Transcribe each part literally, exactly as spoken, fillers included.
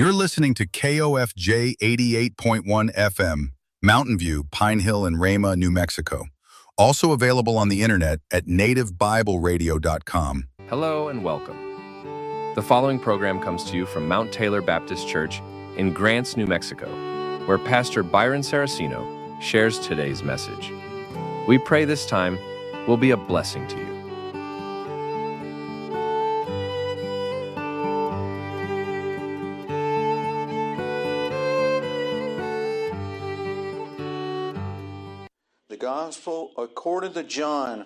You're listening to K O F J eighty-eight point one F M, Mountain View, Pine Hill, and Rama, New Mexico. Also available on the internet at native bible radio dot com. Hello and welcome. The following program comes to you from Mount Taylor Baptist Church in Grants, New Mexico, where Pastor Byron Saraceno shares today's message. We pray this time will be a blessing to you. The Gospel according to John.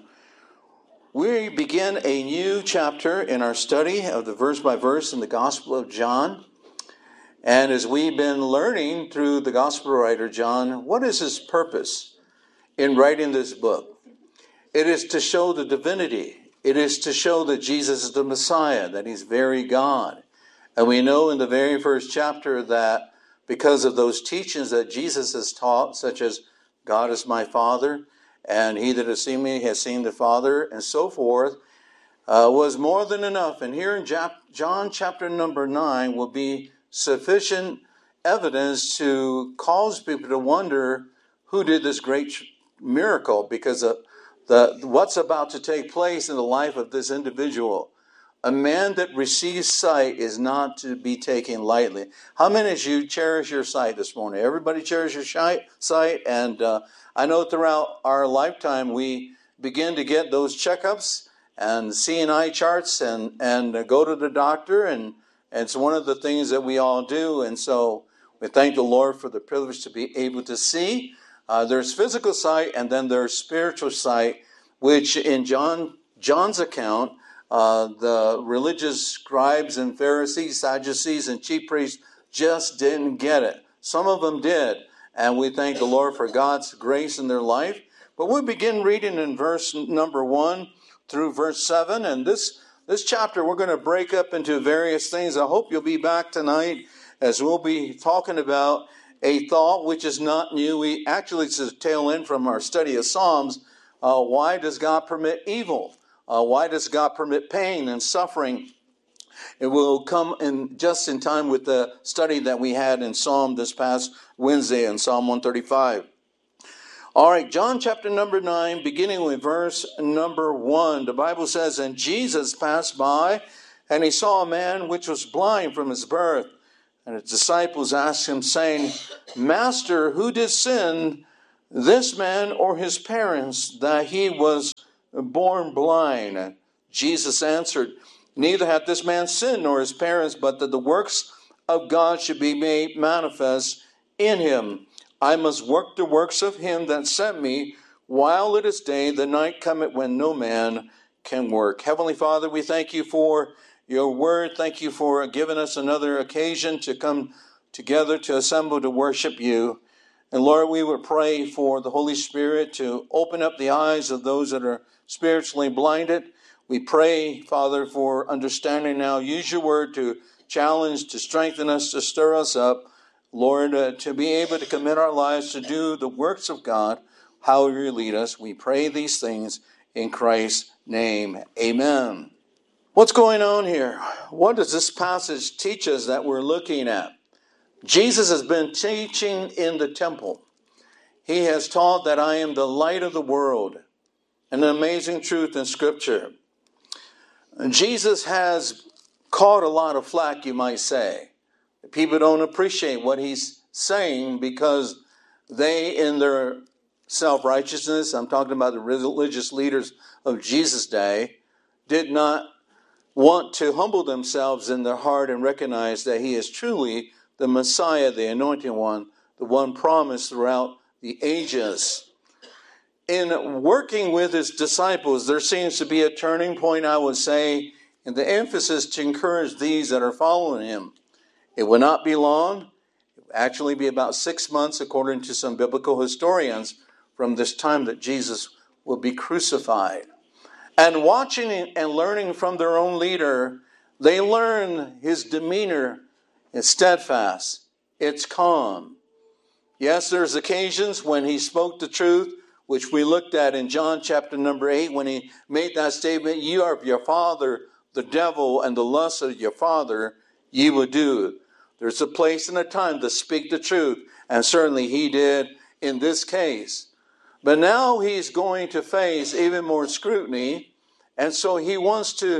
We begin a new chapter in our study of the verse by verse in the Gospel of John. And as we've been learning through the Gospel writer John, what is his purpose in writing this book? It is to show the divinity. It is to show that Jesus is the Messiah, that he's very God. And we know in the very first chapter that because of those teachings that Jesus has taught, such as God is my Father, and he that has seen me has seen the Father, and so forth, uh, was more than enough. And here in John chapter number nine will be sufficient evidence to cause people to wonder who did this great miracle, because of the what's about to take place in the life of this individual. A man that receives sight is not to be taken lightly. How many of you cherish your sight this morning? Everybody cherish your sight, and uh, I know throughout our lifetime we begin to get those checkups and see an eye charts and and uh, go to the doctor, and, and it's one of the things that we all do. And so we thank the Lord for the privilege to be able to see. Uh, there's physical sight, and then there's spiritual sight, which in John John's account, Uh, the religious scribes and Pharisees, Sadducees, and chief priests just didn't get it. Some of them did, and we thank the Lord for God's grace in their life. But we'll begin reading in verse number one through verse seven, and this, this chapter we're going to break up into various things. I hope you'll be back tonight as we'll be talking about a thought which is not new. We actually, it's a tail end from our study of Psalms. Uh, why does God permit evil? Uh, why does God permit pain and suffering? It will come in just in time with the study that we had in Psalm this past Wednesday in Psalm one thirty-five. All right, John chapter number nine, beginning with verse number one. The Bible says, "And Jesus passed by, and he saw a man which was blind from his birth. And his disciples asked him, saying, Master, who did sin, this man or his parents, that he was born blind? And Jesus answered, Neither hath this man sinned nor his parents, but that the works of God should be made manifest in him. I must work the works of him that sent me while it is day. The night cometh when no man can work." Heavenly Father, we thank you for your word. Thank you for giving us another occasion to come together to assemble to worship you. And Lord, we would pray for the Holy Spirit to open up the eyes of those that are spiritually blinded. We pray, Father, for understanding now. Use your word to challenge, to strengthen us, to stir us up. Lord, uh, to be able to commit our lives to do the works of God, however you lead us. We pray these things in Christ's name. Amen. What's going on here? What does this passage teach us that we're looking at? Jesus has been teaching in the temple. He has taught that I am the light of the world. An amazing truth in Scripture. Jesus has caught a lot of flack, you might say. People don't appreciate what he's saying because they, in their self-righteousness, I'm talking about the religious leaders of Jesus' day, did not want to humble themselves in their heart and recognize that he is truly the Messiah, the Anointed One, the one promised throughout the ages. In working with his disciples, there seems to be a turning point, I would say, in the emphasis to encourage these that are following him. It will not be long. It will actually be about six months, according to some biblical historians, from this time that Jesus will be crucified. And watching and learning from their own leader, they learn his demeanor is steadfast. It's calm. Yes, there's occasions when he spoke the truth, which we looked at in John chapter number eight, when he made that statement, "You are of your father, the devil, and the lust of your father, ye will do." There's a place and a time to speak the truth, and certainly he did in this case. But now he's going to face even more scrutiny, and so he wants to,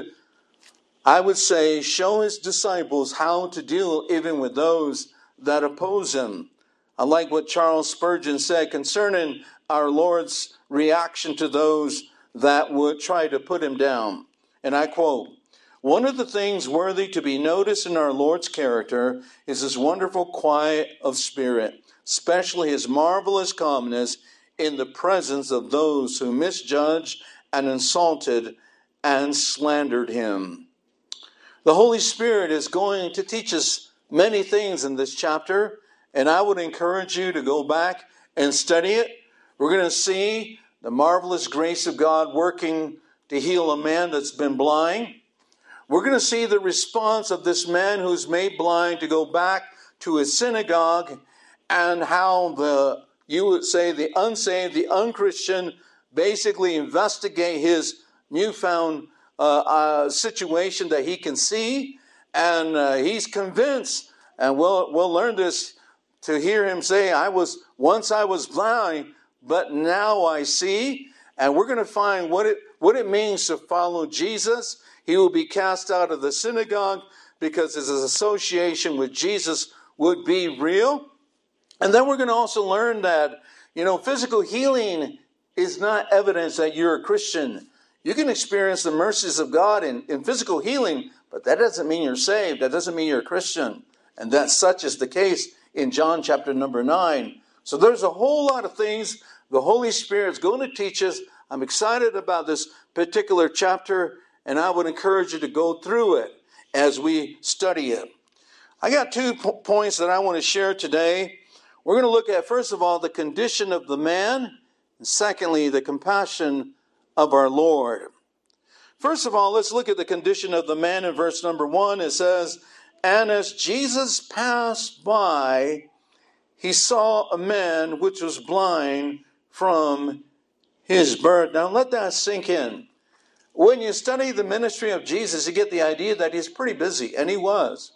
I would say, show his disciples how to deal even with those that oppose him. I like what Charles Spurgeon said concerning our Lord's reaction to those that would try to put him down. And I quote, "One of the things worthy to be noticed in our Lord's character is his wonderful quiet of spirit, especially his marvelous calmness in the presence of those who misjudged and insulted and slandered him." The Holy Spirit is going to teach us many things in this chapter, and I would encourage you to go back and study it. We're going to see the marvelous grace of God working to heal a man that's been blind. We're going to see the response of this man who's made blind to go back to his synagogue, and how the, you would say, the unsaved, the unchristian, basically investigate his newfound uh, uh, situation that he can see, and uh, he's convinced, and we'll we'll learn this to hear him say, "I was once I was blind, but now I see." And we're going to find what it what it means to follow Jesus. He will be cast out of the synagogue because his association with Jesus would be real. And then we're going to also learn that, you know, physical healing is not evidence that you're a Christian. You can experience the mercies of God in, in physical healing, but that doesn't mean you're saved. That doesn't mean you're a Christian. And that such is the case in John chapter number nine. So there's a whole lot of things the Holy Spirit's going to teach us. I'm excited about this particular chapter, and I would encourage you to go through it as we study it. I got two po- points that I want to share today. We're going to look at, first of all, the condition of the man, and secondly, the compassion of our Lord. First of all, let's look at the condition of the man in verse number one. It says, "And as Jesus passed by, he saw a man which was blind from his birth." Now let that sink in. When you study the ministry of Jesus, you get the idea that he's pretty busy, and he was.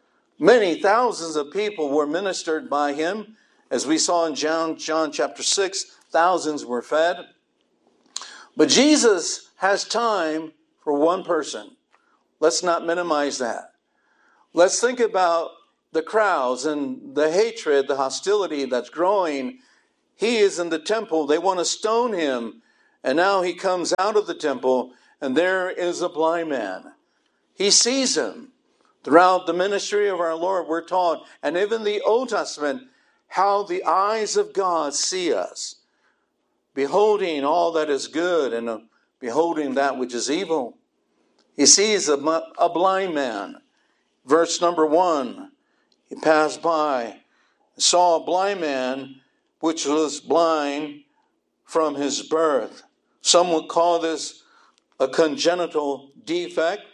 Many thousands of people were ministered by him. As we saw in John, John chapter six, thousands were fed. But Jesus has time for one person. Let's not minimize that. Let's think about the crowds and the hatred, the hostility that's growing. He is in the temple. They want to stone him. And now he comes out of the temple, and there is a blind man. He sees him. Throughout the ministry of our Lord, we're taught, and even the Old Testament, how the eyes of God see us, beholding all that is good and uh, beholding that which is evil. He sees a, a blind man. Verse number one, he passed by, saw a blind man which was blind from his birth. Some would call this a congenital defect.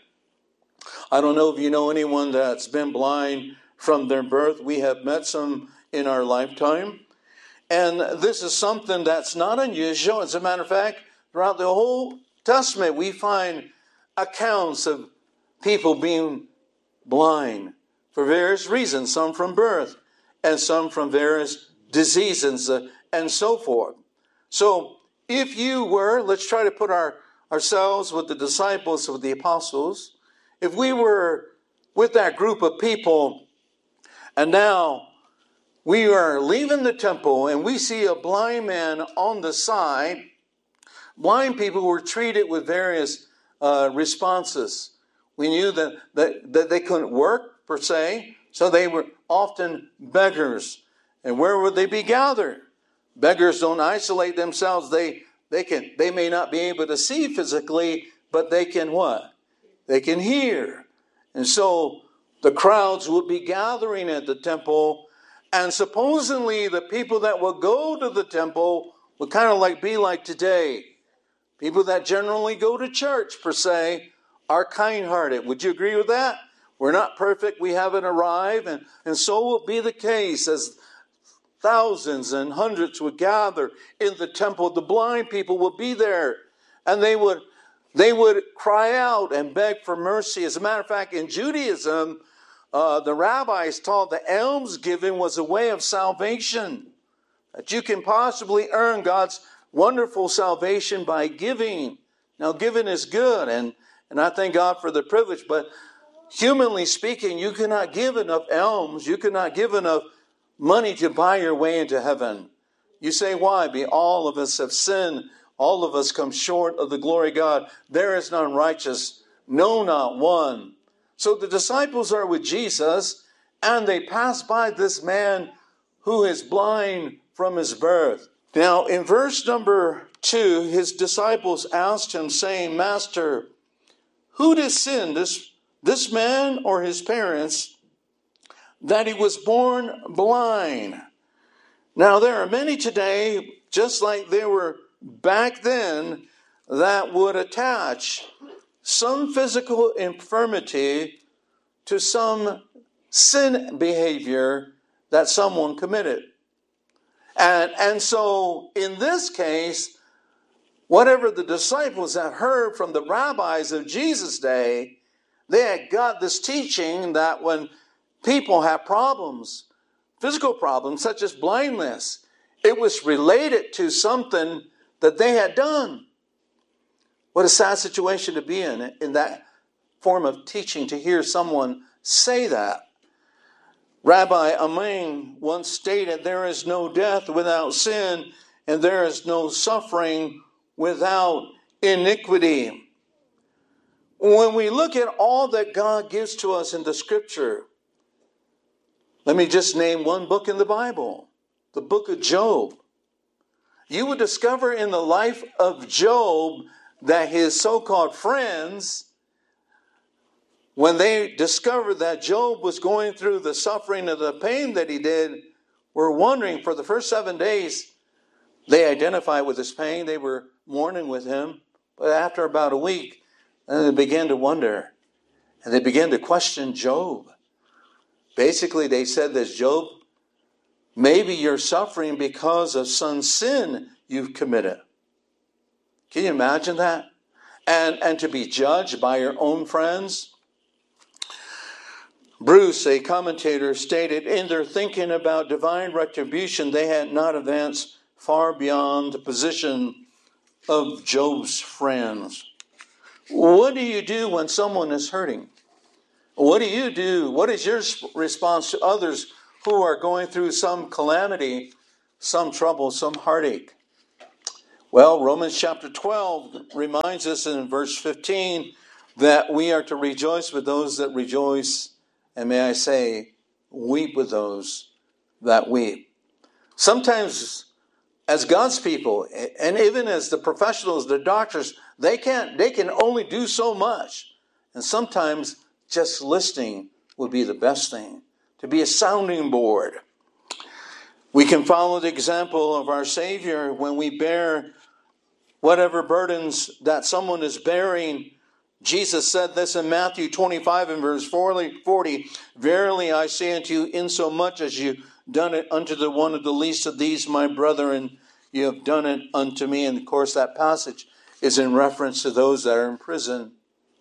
I don't know if you know anyone that's been blind from their birth. We have met some in our lifetime. And this is something that's not unusual. As a matter of fact, throughout the whole Testament, we find accounts of people being blind for various reasons, some from birth and some from various diseases uh, and so forth. So if you were, let's try to put our, ourselves with the disciples, with the apostles, if we were with that group of people and now we are leaving the temple and we see a blind man on the side, blind people were treated with various uh, responses. We knew that, that, that they couldn't work per se, so they were often beggars. And where would they be gathered? Beggars don't isolate themselves. They they can they may not be able to see physically, but they can what? They can hear. And so the crowds would be gathering at the temple, and supposedly the people that would go to the temple would kind of like be like today. People that generally go to church, per se, are kind-hearted. Would you agree with that? We're not perfect. We haven't arrived. And, and so will be the case as thousands and hundreds would gather in the temple. The blind people would be there. And they would, they would cry out and beg for mercy. As a matter of fact, in Judaism, Uh, the rabbis taught that almsgiving was a way of salvation, that you can possibly earn God's wonderful salvation by giving. Now, giving is good, and, and I thank God for the privilege, but humanly speaking, you cannot give enough alms, you cannot give enough money to buy your way into heaven. You say, why? Be all of us have sinned, all of us come short of the glory of God. There is none righteous, no, not one. So the disciples are with Jesus, and they pass by this man who is blind from his birth. Now, in verse number two, his disciples asked him, saying, Master, who did sin, this, this man or his parents, that he was born blind? Now, there are many today, just like there were back then, that would attach some physical infirmity to some sin behavior that someone committed. And, and so in this case, whatever the disciples had heard from the rabbis of Jesus' day, they had got this teaching that when people have problems, physical problems such as blindness, it was related to something that they had done. What a sad situation to be in, in that form of teaching, to hear someone say that. Rabbi Amin once stated, there is no death without sin, and there is no suffering without iniquity. When we look at all that God gives to us in the Scripture, let me just name one book in the Bible, the book of Job. You will discover in the life of Job that his so-called friends, when they discovered that Job was going through the suffering of the pain that he did, were wondering for the first seven days. They identified with his pain. They were mourning with him. But after about a week, then they began to wonder. And they began to question Job. Basically, they said this, Job, maybe you're suffering because of some sin you've committed. Can you imagine that? And, and to be judged by your own friends? Bruce, a commentator, stated, in their thinking about divine retribution, they had not advanced far beyond the position of Job's friends. What do you do when someone is hurting? What do you do? What is your response to others who are going through some calamity, some trouble, some heartache? Well, Romans chapter twelve reminds us in verse fifteen that we are to rejoice with those that rejoice, and may I say, weep with those that weep. Sometimes, as God's people, and even as the professionals, the doctors, they can't, they can only do so much. And sometimes just listening would be the best thing, to be a sounding board. We can follow the example of our Savior when we bear whatever burdens that someone is bearing. Jesus said this in Matthew twenty-five and verse forty, verily I say unto you, insomuch as you done it unto the one of the least of these, my brethren, you have done it unto me. And of course that passage is in reference to those that are in prison.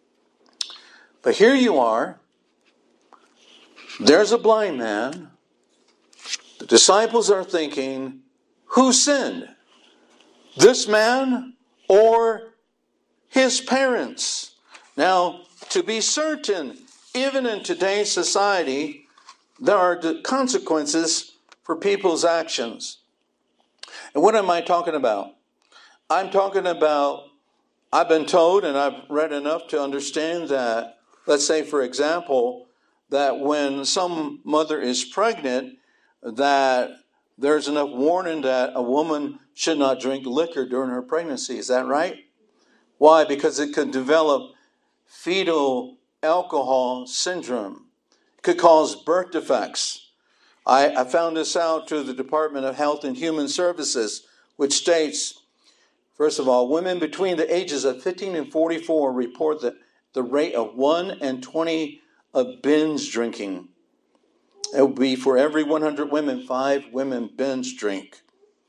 But here you are, there's a blind man. The disciples are thinking, who sinned? This man or his parents? Now, to be certain, even in today's society, there are consequences for people's actions. And what am I talking about? I'm talking about, I've been told and I've read enough to understand that, let's say, for example, that when some mother is pregnant, that there's enough warning that a woman should not drink liquor during her pregnancy. Is that right? Why? Because it could develop fetal alcohol syndrome. It could cause birth defects. I, I found this out through the Department of Health and Human Services, which states, first of all, women between the ages of fifteen and forty-four report that the rate of one in twenty of binge drinking. It would be for every one hundred women, five women binge drink.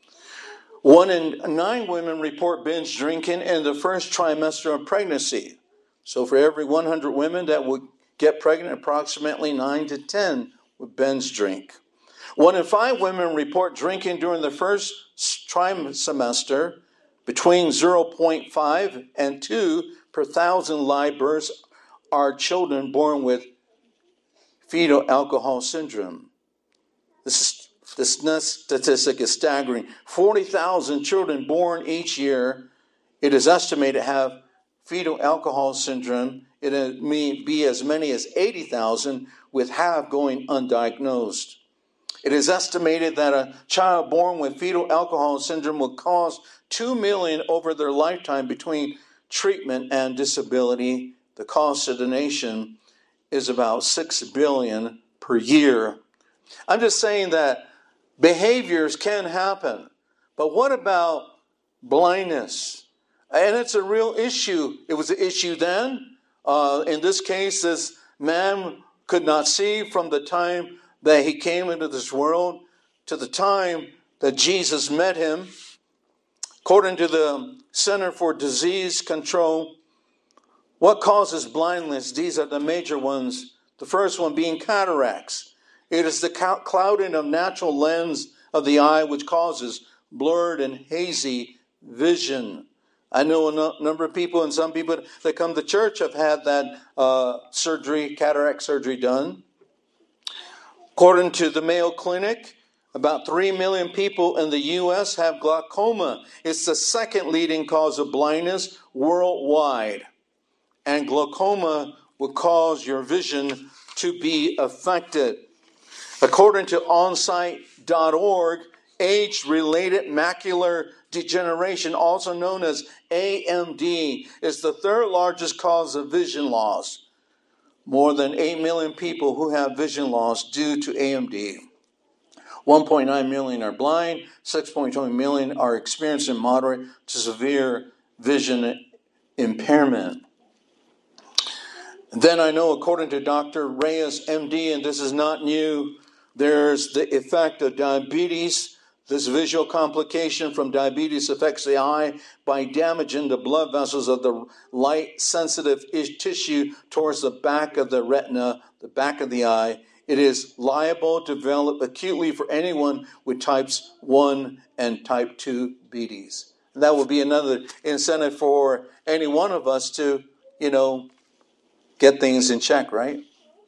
One in nine women report binge drinking in the first trimester of pregnancy. So for every one hundred women, that would get pregnant approximately nine to ten with Ben's drink. One in five women report drinking during the first trimester. Between zero point five and two per thousand live births are children born with fetal alcohol syndrome. This, is, this statistic is staggering. forty thousand children born each year, it is estimated, have fetal alcohol syndrome. It may be as many as eighty thousand, with half going undiagnosed. It is estimated that a child born with fetal alcohol syndrome will cost two million dollars over their lifetime between treatment and disability. The cost to the nation is about six billion dollars per year. I'm just saying that behaviors can happen. But what about blindness? And it's a real issue. It was an issue then. Uh, in this case, this man could not see from the time that he came into this world to the time that Jesus met him. According to the Center for Disease Control, what causes blindness? These are the major ones. The first one being cataracts. It is the clouding of natural lens of the eye which causes blurred and hazy vision. I know a no- number of people, and some people that come to church have had that uh, surgery, cataract surgery done. According to the Mayo Clinic, about three million people in the U S have glaucoma. It's the second leading cause of blindness worldwide. And glaucoma will cause your vision to be affected. According to onsite dot org, age-related macular degeneration, also known as A M D, is the third largest cause of vision loss. More than eight million people who have vision loss due to A M D. one point nine million are blind, six point two million are experiencing moderate to severe vision impairment. Then I know, according to Doctor Reyes, M D, and this is not new, there's the effect of diabetes. This visual complication from diabetes affects the eye by damaging the blood vessels of the light-sensitive tissue towards the back of the retina, the back of the eye. It is liable to develop acutely for anyone with types one and type two diabetes. And that would be another incentive for any one of us to, you know, get things in check, right?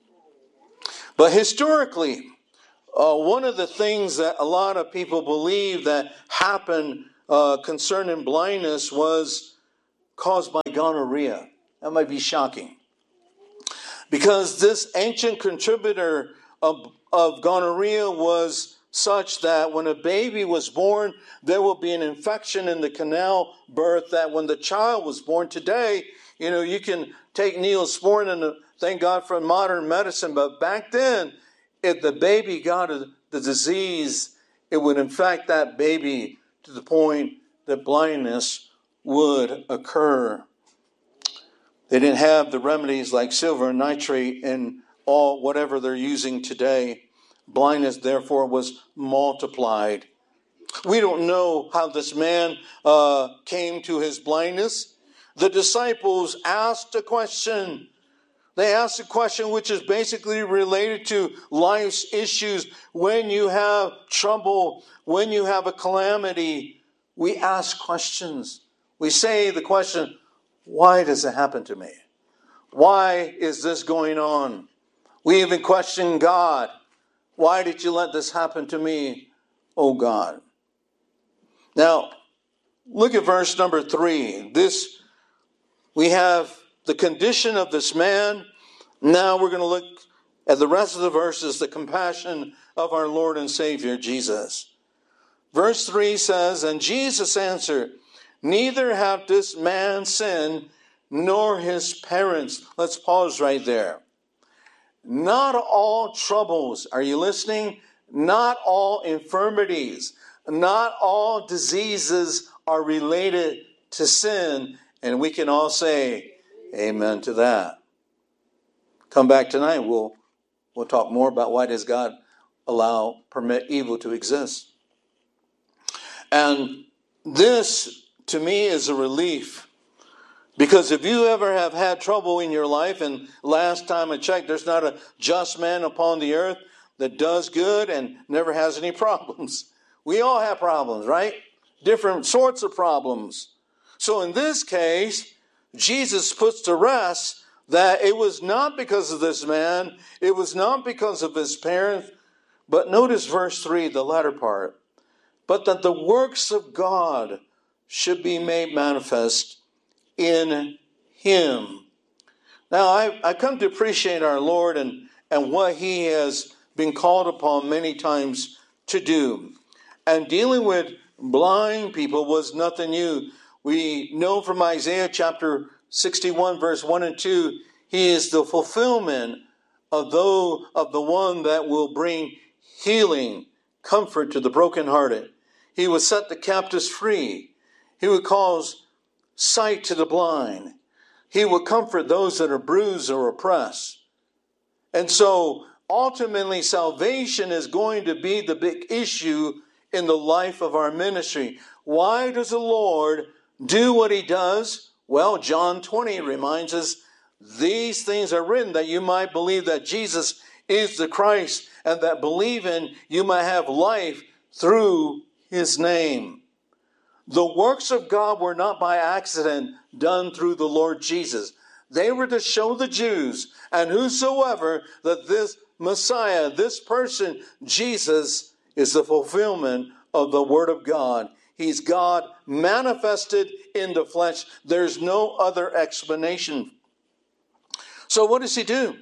But historically, uh, one of the things that a lot of people believe that happened uh, concerning blindness was caused by gonorrhea. That might be shocking. Because this ancient contributor of, of gonorrhea was such that when a baby was born, there will be an infection in the canal birth that when the child was born today, you know, you can take Neosporin, and thank God for modern medicine, but back then, if the baby got a, the disease, it would infect that baby to the point that blindness would occur. They didn't have the remedies like silver nitrate and all whatever they're using today. Blindness, therefore, was multiplied. We don't know how this man uh, came to his blindness. The disciples asked a question. They asked a question which is basically related to life's issues. When you have trouble, when you have a calamity, we ask questions. We say the question, why does it happen to me? Why is this going on? We even question God. Why did you let this happen to me, oh God? Now, look at verse number three. This, we have the condition of this man. Now we're going to look at the rest of the verses, the compassion of our Lord and Savior, Jesus. Verse three says, and Jesus answered, neither have this man sinned, nor his parents. Let's pause right there. Not all troubles, are you listening? Not all infirmities, not all diseases are related to sin. And we can all say amen to that. Come back tonight. We'll, we'll talk more about why does God allow, permit evil to exist. And this, to me, is a relief. Because if you ever have had trouble in your life, and last time I checked, there's not a just man upon the earth that does good and never has any problems. We all have problems, right? Different sorts of problems. So in this case, Jesus puts to rest that it was not because of this man, it was not because of his parents, but notice verse three, the latter part. But that the works of God should be made manifest in him. Now, I, I come to appreciate our Lord and, and what he has been called upon many times to do. And dealing with blind people was nothing new. We know from Isaiah chapter sixty-one, verse one and two, he is the fulfillment of, though, of the one that will bring healing, comfort to the brokenhearted. He would set the captives free. He would cause sight to the blind. He would comfort those that are bruised or oppressed. And so ultimately salvation is going to be the big issue in the life of our ministry. Why does the Lord do what he does? Well, John twenty reminds us, these things are written that you might believe that Jesus is the Christ, and that believing you might have life through his name. The works of God were not by accident done through the Lord Jesus. They were to show the Jews and whosoever that this Messiah, this person, Jesus, is the fulfillment of the Word of God. He's God manifested in the flesh. There's no other explanation. So what does he do?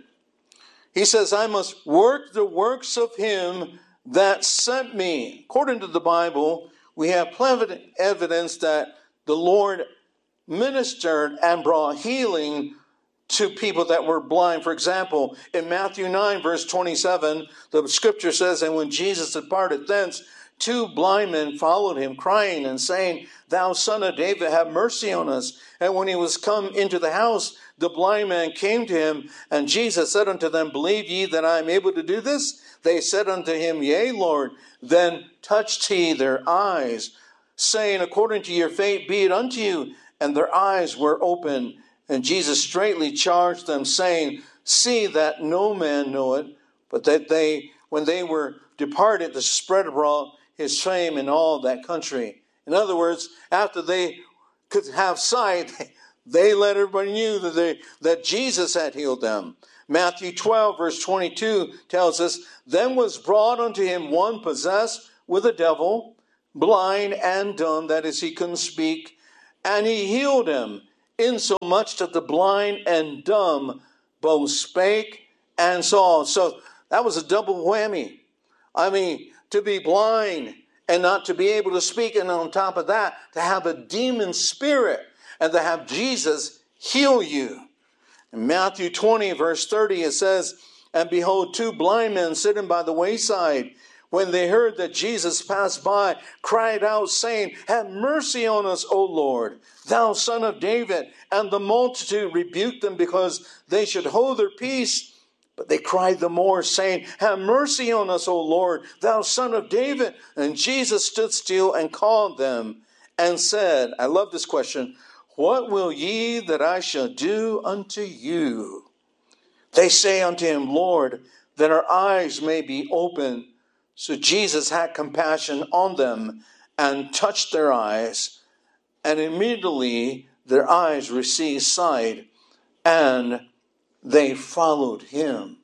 He says, I must work the works of him that sent me. According to the Bible, we have plenty evidence that the Lord ministered and brought healing to people that were blind. For example, in Matthew nine, verse twenty-seven, the scripture says, and when Jesus departed thence, two blind men followed him, crying and saying, Thou son of David, have mercy on us. And when he was come into the house, the blind man came to him, and Jesus said unto them, Believe ye that I am able to do this? They said unto him, Yea, Lord. Then touched he their eyes, saying, According to your faith be it unto you. And their eyes were open. And Jesus straightly charged them, saying, See that no man know it, but that they, when they were departed, to spread abroad his fame in all that country. In other words, after they could have sight, they let everybody knew that they, that Jesus had healed them. Matthew twelve, verse twenty-two tells us, Then was brought unto him one possessed with a devil, blind and dumb, that is, he couldn't speak, and he healed him, insomuch that the blind and dumb both spake and saw. So that was a double whammy. I mean, to be blind and not to be able to speak, and on top of that, to have a demon spirit and to have Jesus heal you. In Matthew twenty, verse thirty, it says, And behold, two blind men sitting by the wayside, when they heard that Jesus passed by, cried out, saying, Have mercy on us, O Lord, thou son of David. And the multitude rebuked them because they should hold their peace. But they cried the more, saying, Have mercy on us, O Lord, thou son of David. And Jesus stood still and called them and said, I love this question, What will ye that I shall do unto you? They say unto him, Lord, that our eyes may be opened. So Jesus had compassion on them and touched their eyes. And immediately their eyes received sight, and they followed him.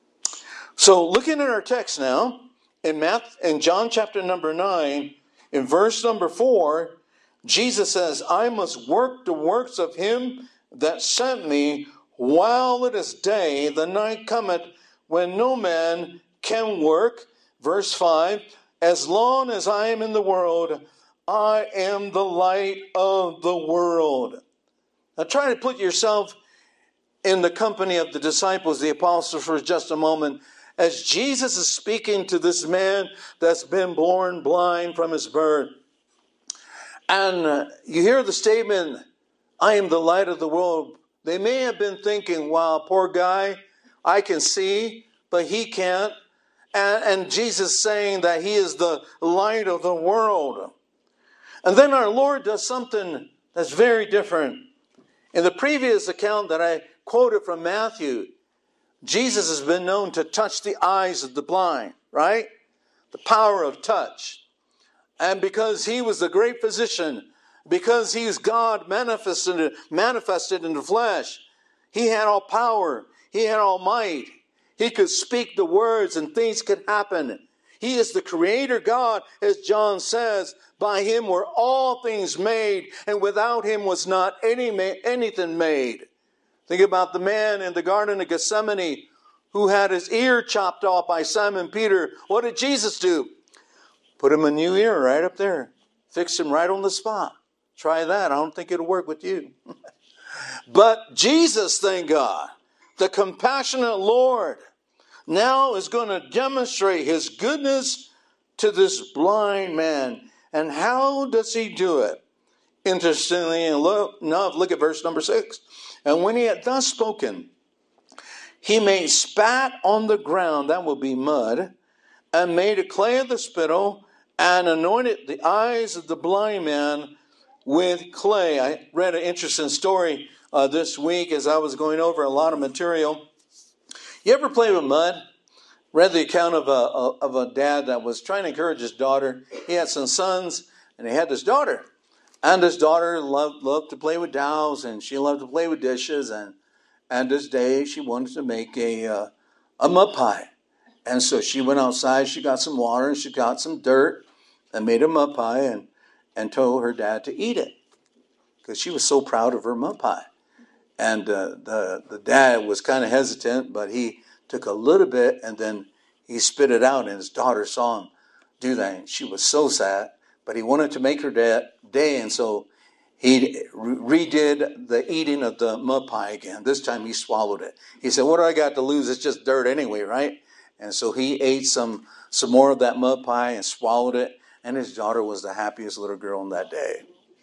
So looking at our text now, in, Matthew, in John chapter number nine, in verse number four, Jesus says, I must work the works of him that sent me while it is day. The night cometh when no man can work. Verse five, as long as I am in the world, I am the light of the world. Now try to put yourself in the company of the disciples, the apostles, for just a moment, as Jesus is speaking to this man that's been born blind from his birth. And uh, you hear the statement, I am the light of the world. They may have been thinking, wow, poor guy, I can see, but he can't. And, and Jesus saying that he is the light of the world. And then our Lord does something that's very different. In the previous account that I quoted from Matthew, Jesus has been known to touch the eyes of the blind, right? The power of touch. And because he was the great physician, because he is God manifested, manifested in the flesh, he had all power. He had all might. He could speak the words and things could happen. He is the creator God, as John says. By him were all things made, and without him was not any ma- anything made. Think about the man in the Garden of Gethsemane who had his ear chopped off by Simon Peter. What did Jesus do? Put him a new ear right up there. Fix him right on the spot. Try that. I don't think it'll work with you. But Jesus, thank God, the compassionate Lord, now is going to demonstrate his goodness to this blind man. And how does he do it? Interestingly enough, look at verse number six. And when he had thus spoken, he made spat on the ground, that will be mud, and made a clay of the spittle, and anointed the eyes of the blind man with clay. I read an interesting story uh, this week as I was going over a lot of material. You ever play with mud? Read the account of a, of a dad that was trying to encourage his daughter. He had some sons, and he had this daughter. And his daughter loved, loved to play with dolls, and she loved to play with dishes. And, and this day, she wanted to make a, uh, a mud pie. And so she went outside, she got some water, and she got some dirt, and made a mud pie, and, and told her dad to eat it. Because she was so proud of her mud pie. And uh, the, the dad was kind of hesitant, but he took a little bit, and then he spit it out, and his daughter saw him do that. And she was so sad, but he wanted to make her day, and so he redid the eating of the mud pie again. This time he swallowed it. He said, what do I got to lose? It's just dirt anyway, right? And so he ate some, some more of that mud pie and swallowed it, and his daughter was the happiest little girl on that day.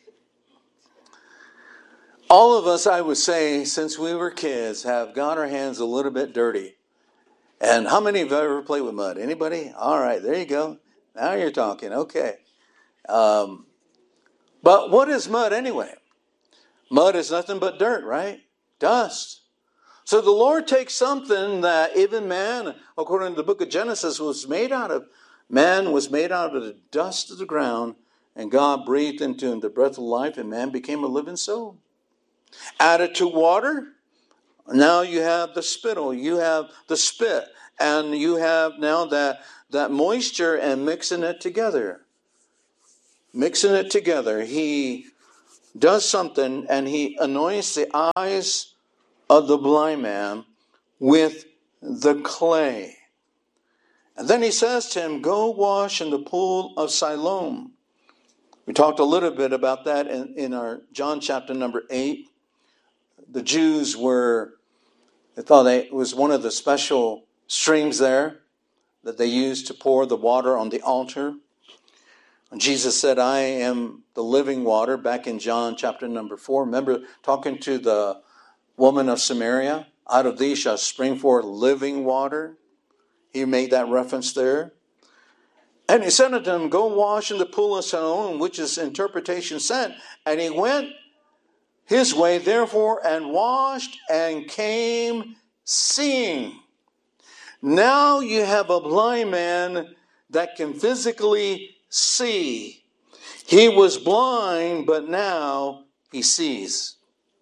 All of us, I would say, since we were kids, have got our hands a little bit dirty. And how many of you have ever played with mud? Anybody? All right, there you go. Now you're talking. Okay. Um, but what is mud anyway? Mud is nothing but dirt, right? Dust. So the Lord takes something that even man, according to the book of Genesis, was made out of. Man was made out of the dust of the ground, and God breathed into him the breath of life, and man became a living soul. Added to water, now you have the spittle, you have the spit, and you have now that, that moisture and mixing it together. Mixing it together, he does something, and he anoints the eyes of the blind man with the clay. And then he says to him, go wash in the pool of Siloam. We talked a little bit about that in, in our John chapter number eight. The Jews were, they thought they, it was one of the special streams there that they used to pour the water on the altar. And Jesus said, I am the living water, back in John chapter number four. Remember talking to the woman of Samaria? Out of thee shall spring forth living water. He made that reference there. And he said unto him, go wash in the pool of Siloam, which is interpretation sent. And he went his way, therefore, and washed and came seeing. Now you have a blind man that can physically see. He was blind, but now he sees.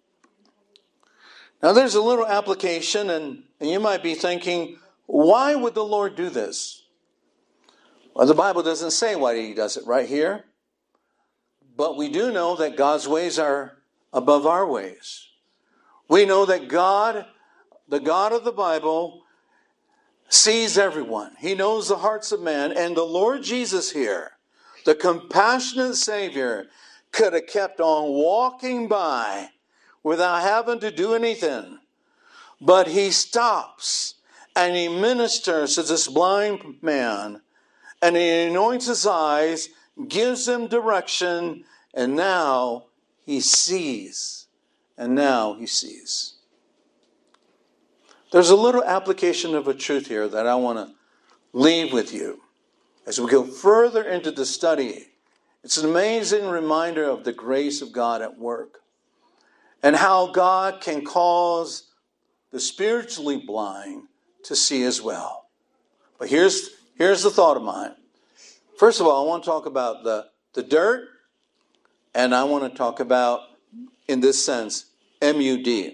Now there's a little application, and, and you might be thinking, why would the Lord do this? Well, the Bible doesn't say why he does it right here. But we do know that God's ways are above our ways. We know that God, the God of the Bible, sees everyone. He knows the hearts of man. And the Lord Jesus here, the compassionate Savior, could have kept on walking by without having to do anything. But he stops and he ministers to this blind man, and he anoints his eyes, gives him direction, and now he sees. And now he sees. There's a little application of a truth here that I want to leave with you as we go further into the study. It's an amazing reminder of the grace of God at work. and how God can cause the spiritually blind to see as well. But here's, here's the thought of mine. First of all, I want to talk about the, the dirt, and I want to talk about, in this sense, M U D.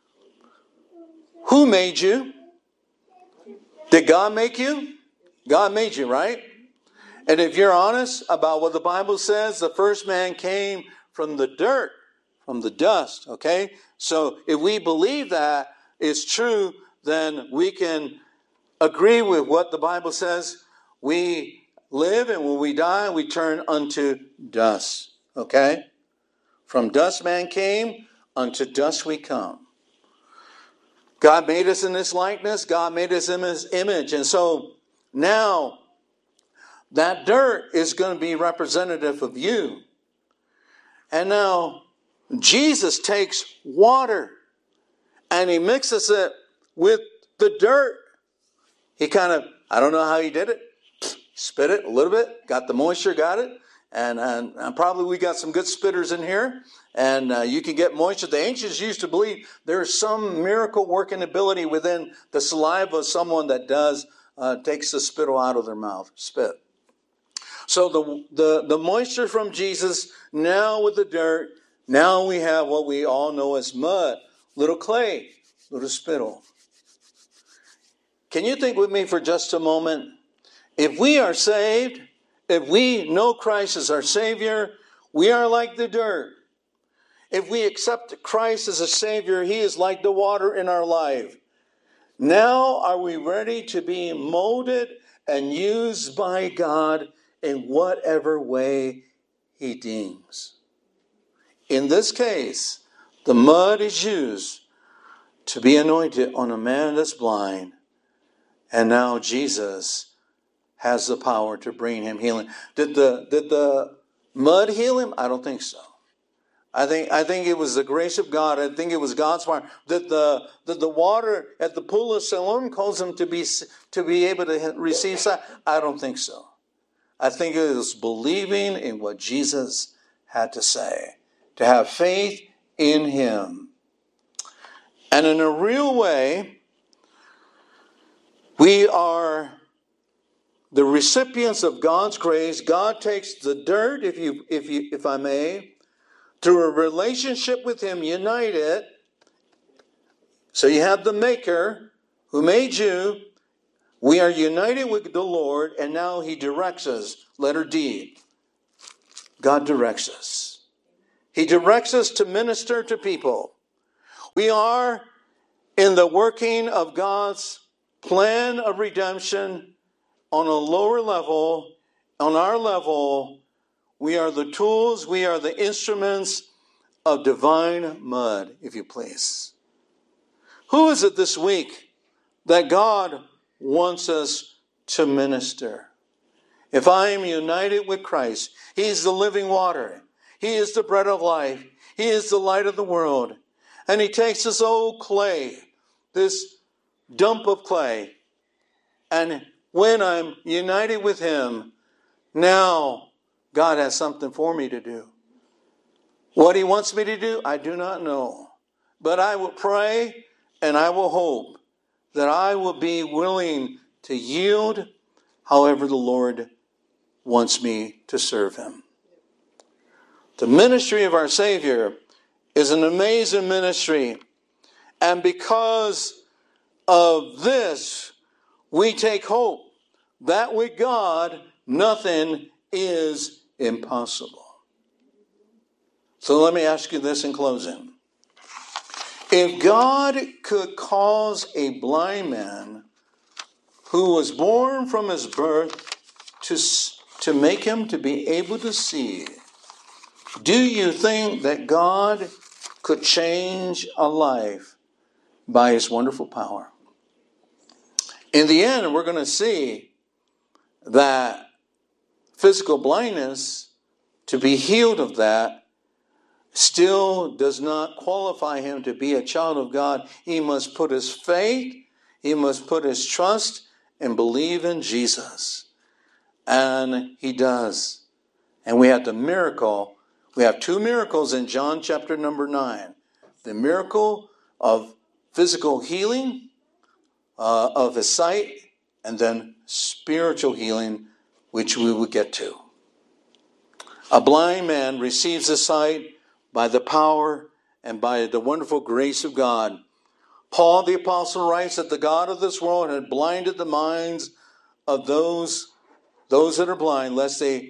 Who made you? Did God make you? God made you, right? And if you're honest about what the Bible says, the first man came from the dirt, from the dust, okay? So if we believe that is true, then we can agree with what the Bible says. We live, and when we die, we turn unto dust, okay? From dust man came, unto dust we come. God made us in His likeness. God made us in His image. And so now that dirt is going to be representative of you. And now Jesus takes water and He mixes it with the dirt. He kind of, I don't know how He did it. Spit it a little bit, got the moisture, got it. And, and, and probably we got some good spitters in here. And uh, you can get moisture. The ancients used to believe there's some miracle working ability within the saliva of someone that does, uh, takes the spittle out of their mouth, spit. So the, the, the moisture from Jesus, now with the dirt, now we have what we all know as mud, little clay, little spittle. Can you think with me for just a moment? If we are saved, if we know Christ as our Savior, we are like the dirt. If we accept Christ as a Savior, He is like the water in our life. Now are we ready to be molded and used by God in whatever way He deems. In this case, the mud is used to be anointed on a man that's blind, and now Jesus has the power to bring him healing. Did the did the mud heal him? I don't think so. I think I think it was the grace of God. I think it was God's power. Did the did the water at the pool of Siloam cause him to be to be able to receive sight? I don't think so. I think it was believing in what Jesus had to say, to have faith in Him. And in a real way, we are the recipients of God's grace. God takes the dirt, if you, if you, if I may, through a relationship with Him, united. So you have the Maker who made you. We are united with the Lord, and now He directs us. Letter D. God directs us. He directs us to minister to people. We are in the working of God's plan of redemption on a lower level. On our level, we are the tools, we are the instruments of divine mud, if you please. Who is it this week that God wants us to minister? If I am united with Christ, He is the living water. He is the bread of life. He is the light of the world. And He takes this old clay, this dump of clay, and when I'm united with Him, now God has something for me to do. What He wants me to do, I do not know. But I will pray and I will hope that I will be willing to yield however the Lord wants me to serve Him. The ministry of our Savior is an amazing ministry. And because of this, we take hope that with God, nothing is impossible. So let me ask you this in closing. If God could cause a blind man who was born from his birth to, to make him to be able to see, do you think that God could change a life by His wonderful power? In the end, we're going to see that physical blindness, to be healed of that, still does not qualify him to be a child of God. He must put his faith, he must put his trust and believe in Jesus. And he does. And we have the miracle. We have two miracles in John chapter number nine. the miracle of physical healing uh, of his sight, and then spiritual healing, which we will get to. A blind man receives his sight by the power and by the wonderful grace of God. Paul the apostle writes that the God of this world had blinded the minds of those, those that are blind, lest they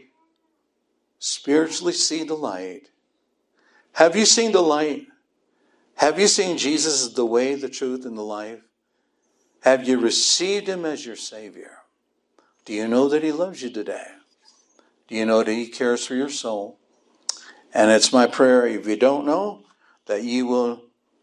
spiritually see the light. Have you seen the light? Have you seen Jesus as the way, the truth, and the life? Have you received him as your Savior? Do you know that he loves you today? Do you know that he cares for your soul? And it's my prayer, if you don't know, that you will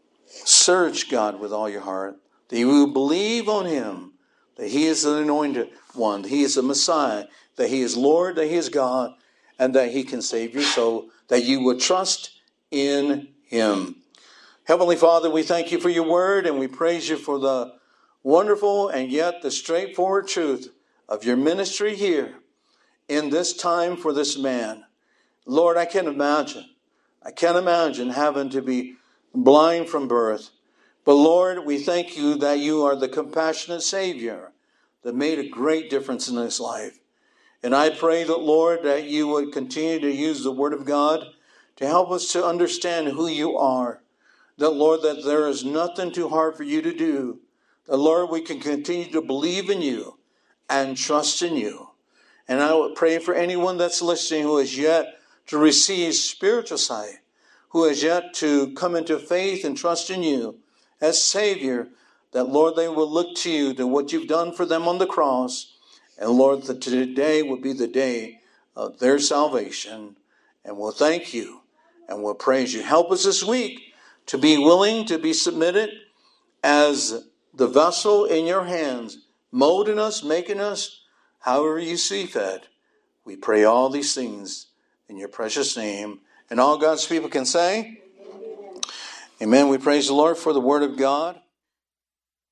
search God with all your heart, that you will believe on him, that he is the anointed one, that he is the Messiah, that he is Lord, that he is God, and that he can save your soul, that you will trust in him. Heavenly Father, we thank you for your word, and we praise you for the wonderful and yet the straightforward truth of your ministry here in this time for this man. Lord, I can't imagine. I can't imagine having to be blind from birth. But Lord, we thank you that you are the compassionate Savior that made a great difference in his life. And I pray that, Lord, that you would continue to use the Word of God to help us to understand who you are. That, Lord, that there is nothing too hard for you to do. That, Lord, we can continue to believe in you and trust in you. And I would pray for anyone that's listening who has yet to receive spiritual sight, who has yet to come into faith and trust in you as Savior, that, Lord, they will look to you, to what you've done for them on the cross. And, Lord, that today will be the day of their salvation. And we'll thank you and we'll praise you. Help us this week to be willing to be submitted as the vessel in your hands, molding us, making us however you see fit. We pray all these things in your precious name. And all God's people can say, amen. We praise the Lord for the word of God.